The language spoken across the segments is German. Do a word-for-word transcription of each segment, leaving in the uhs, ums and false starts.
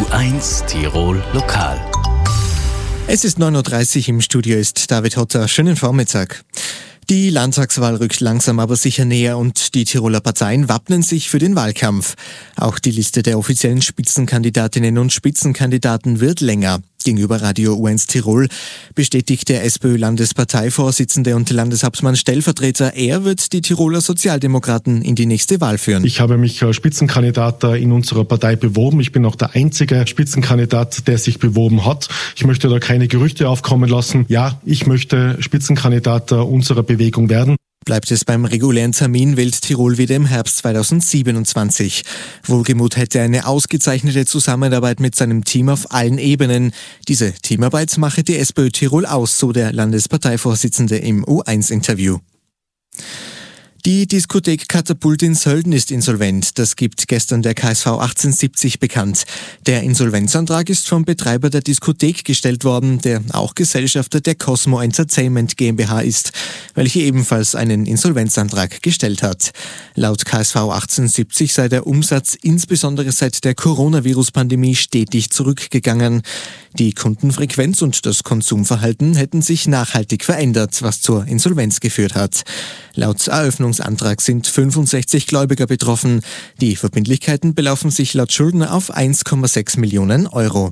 eins Tirol Lokal. Es ist neun Uhr dreißig, im Studio ist David Hotter. Schönen Vormittag. Die Landtagswahl rückt langsam aber sicher näher und die Tiroler Parteien wappnen sich für den Wahlkampf. Auch die Liste der offiziellen Spitzenkandidatinnen und Spitzenkandidaten wird länger. Gegenüber Radio U eins Tirol bestätigt der SPÖ-Landesparteivorsitzende und Landeshauptmann-Stellvertreter, er wird die Tiroler Sozialdemokraten in die nächste Wahl führen. Ich habe mich als Spitzenkandidat in unserer Partei beworben. Ich bin auch der einzige Spitzenkandidat, der sich beworben hat. Ich möchte da keine Gerüchte aufkommen lassen. Ja, ich möchte Spitzenkandidat unserer Bewegung werden. Bleibt es beim regulären Termin, wählt Tirol wieder im Herbst zweitausendsiebenundzwanzig. Wohlgemuth hätte eine ausgezeichnete Zusammenarbeit mit seinem Team auf allen Ebenen. Diese Teamarbeit mache die SPÖ Tirol aus, so der Landesparteivorsitzende im U eins Interview. Die Diskothek Katapult in Sölden ist insolvent. Das gibt gestern der K S V achtzehnhundertsiebzig bekannt. Der Insolvenzantrag ist vom Betreiber der Diskothek gestellt worden, der auch Gesellschafter der Cosmo Entertainment GmbH ist, welche ebenfalls einen Insolvenzantrag gestellt hat. Laut K S V achtzehnhundertsiebzig sei der Umsatz insbesondere seit der Coronavirus-Pandemie stetig zurückgegangen. Die Kundenfrequenz und das Konsumverhalten hätten sich nachhaltig verändert, was zur Insolvenz geführt hat. Laut Eröffnungsantrag sind fünfundsechzig Gläubiger betroffen. Die Verbindlichkeiten belaufen sich laut Schuldner auf eins Komma sechs Millionen Euro.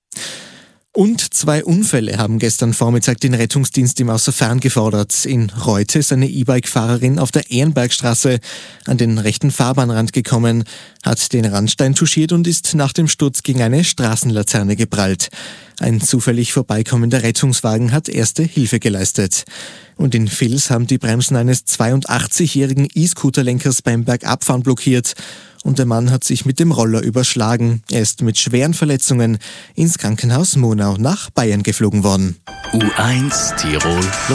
Und zwei Unfälle haben gestern Vormittag den Rettungsdienst im Außerfern gefordert. In Reute ist eine E-Bike-Fahrerin auf der Ehrenbergstraße an den rechten Fahrbahnrand gekommen, hat den Randstein touchiert und ist nach dem Sturz gegen eine Straßenlaterne geprallt. Ein zufällig vorbeikommender Rettungswagen hat erste Hilfe geleistet. Und in Vils haben die Bremsen eines zweiundachtzigjährigen E-Scooter-Lenkers beim Bergabfahren blockiert und der Mann hat sich mit dem Roller überschlagen. Er ist mit schweren Verletzungen ins Krankenhaus Monau nach Bayern geflogen worden. U eins Tirol